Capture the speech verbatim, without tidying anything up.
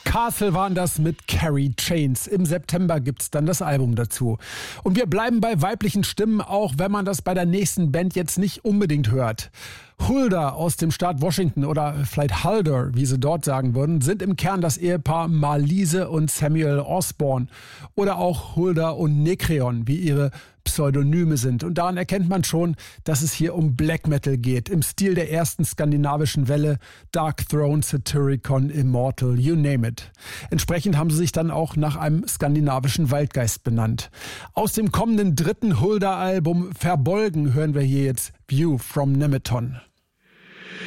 Castle waren das mit Carrie Chains. Im September gibt's dann das Album dazu. Und wir bleiben bei weiblichen Stimmen, auch wenn man das bei der nächsten Band jetzt nicht unbedingt hört. Hulda aus dem Staat Washington oder vielleicht Hulder, wie sie dort sagen würden, sind im Kern das Ehepaar Marlise und Samuel Osborne. Oder auch Hulda und Nekreon, wie ihre Pseudonyme sind. Und daran erkennt man schon, dass es hier um Black Metal geht, im Stil der ersten skandinavischen Welle, Dark Throne, Satyricon, Immortal, you name it. Entsprechend haben sie sich dann auch nach einem skandinavischen Waldgeist benannt. Aus dem kommenden dritten Hulda-Album Verbolgen hören wir hier jetzt View from Nemeton.